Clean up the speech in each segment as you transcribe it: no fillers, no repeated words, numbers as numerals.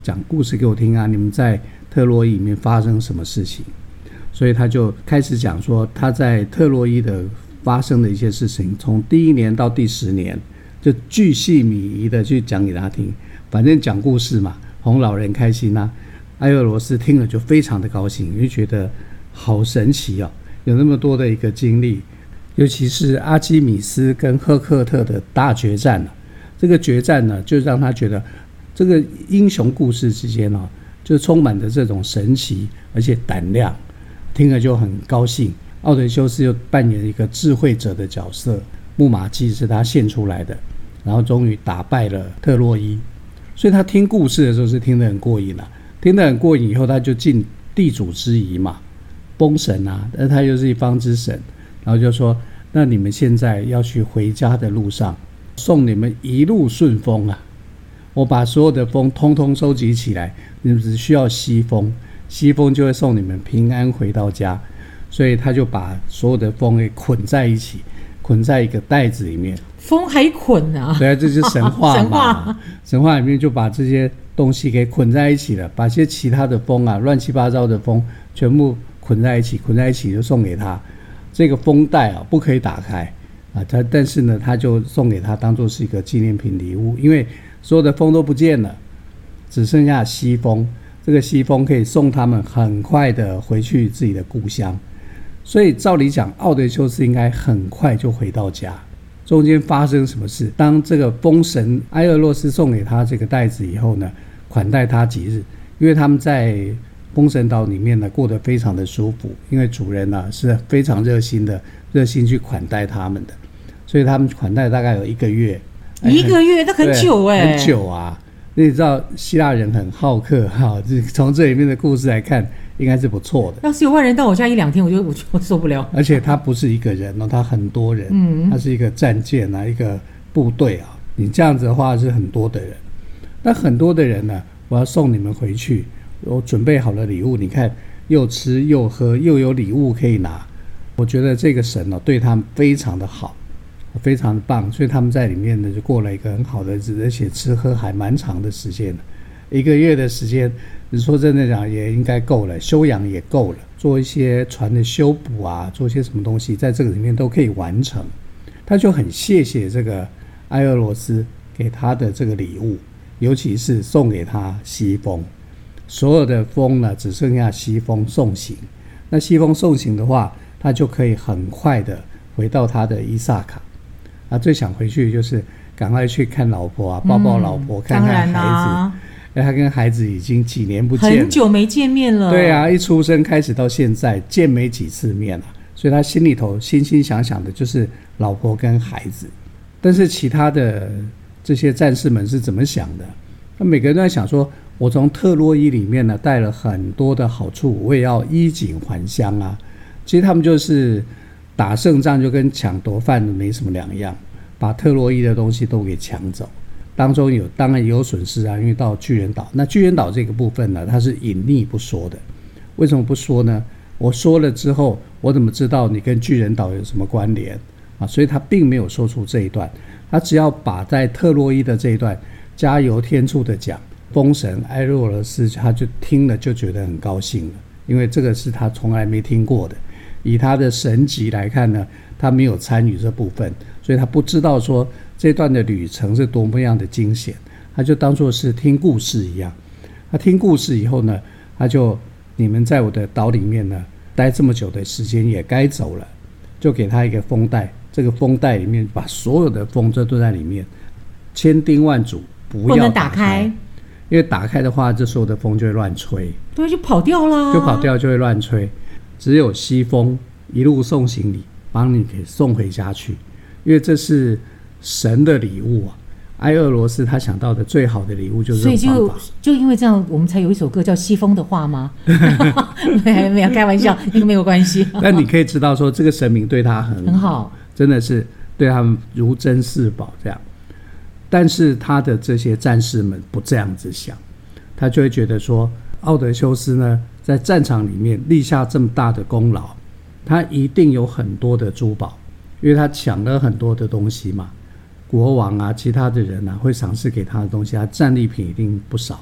讲故事给我听啊，你们在特洛伊里面发生什么事情。所以他就开始讲说他在特洛伊的发生的一些事情，从第1年到第10年，就巨细靡遗的去讲给他听。反正讲故事嘛，哄老人开心啊。埃俄罗斯听了就非常的高兴，就觉得好神奇啊，有那么多的一个经历，尤其是阿基米斯跟赫克特的大决战这个决战呢，就让他觉得这个英雄故事之间就充满着这种神奇而且胆量，听了就很高兴。奥德修斯又扮演一个智慧者的角色，木马计是他献出来的，然后终于打败了特洛伊。所以他听故事的时候是听得很过瘾听得很过瘾以后，他就尽地主之谊嘛，封神但他又是一方之神，然后就说那你们现在要去回家的路上，送你们一路顺风我把所有的风通通收集起来，你们只需要西风，西风就会送你们平安回到家。所以他就把所有的风给捆在一起，捆在一个袋子里面。 风还捆啊？ 对啊，这就是神话嘛。神话里面就把这些东西给捆在一起了，把些其他的风乱七八糟的风全部捆在一起就送给他。这个风袋不可以打开但是呢，他就送给他当作是一个纪念品礼物，因为所有的风都不见了，只剩下西风。这个西风可以送他们很快的回去自己的故乡。所以照理讲，奥德修斯应该很快就回到家。中间发生什么事？当这个风神埃俄洛斯送给他这个袋子以后呢，款待他几日，因为他们在风神岛里面呢过得非常的舒服，因为主人是非常热心去款待他们的，所以他们款待大概有1个月。 1个月那很久很久啊。你知道希腊人很好客从这里面的故事来看应该是不错的。 要是有外人到我家1-2天我就受不了。 而且他不是一个人他很多人，他是一个战舰一个部队你这样子的话是很多的人。那很多的人呢，我要送你们回去，我准备好了礼物，你看又吃又喝又有礼物可以拿。我觉得这个神对他们非常的好，非常的棒，所以他们在里面呢就过了一个很好的日子，而且吃喝还蛮长的时间1个月的时间，你说真的讲也应该够了，休养也够了，做一些船的修补做一些什么东西在这个里面都可以完成。他就很谢谢这个埃俄罗斯给他的这个礼物，尤其是送给他西风。所有的风呢只剩下西风送行。那西风送行的话，他就可以很快的回到他的伊萨卡。最想回去就是赶快去看老婆抱抱老婆，看看孩子。他跟孩子已经几年不见了， 很久没见面了。 对啊，一出生开始到现在见没几次面了，所以他心里头心想想的就是老婆跟孩子。但是其他的这些战士们是怎么想的？那每个人都在想说，我从特洛伊里面呢带了很多的好处，我也要衣锦还乡其实他们就是打胜仗就跟抢夺饭没什么两样，把特洛伊的东西都给抢走。当中当然也有损失因为到巨人岛，那巨人岛这个部分呢，它是隐匿不说的。为什么不说呢？我说了之后，我怎么知道你跟巨人岛有什么关联所以他并没有说出这一段，他只要把在特洛伊的这一段加油添醋的讲，风神埃俄罗斯他就听了就觉得很高兴了，因为这个是他从来没听过的。以他的神级来看呢，他没有参与这部分，所以他不知道说这段的旅程是多么样的惊险，他就当作是听故事一样。他听故事以后呢，他就你们在我的岛里面呢待这么久的时间也该走了，就给他一个风袋，这个风袋里面把所有的风都在里面，千叮万嘱不要打开，因为打开的话这所有的风就会乱吹， 对，就跑掉啦， 就会乱吹。只有西风一路送行李帮你给送回家去，因为这是神的礼物埃俄罗斯他想到的最好的礼物就是这种方法。 所以就因为这样，我们才有一首歌叫《西风的话》吗？没有开玩笑，那个没有关系。 但你可以知道说，这个神明对他很好，真的是对他们如珍似宝这样。但是他的这些战士们不这样子想，他就会觉得说，奥德修斯呢在战场里面立下这么大的功劳，他一定有很多的珠宝，因为他抢了很多的东西嘛。国王其他的人会赏赐给他的东西，他战利品一定不少。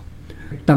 当